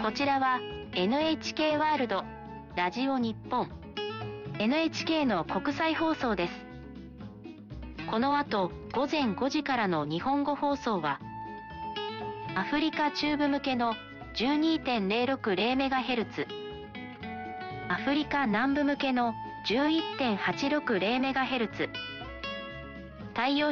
こちらは NHK ワールド、ラジオ日本、NHK の国際放送です。この後、午前5時からの日本語放送は、アフリカ中部向けの 12.060MHz、アフリカ南部向けの 11.860MHz、対応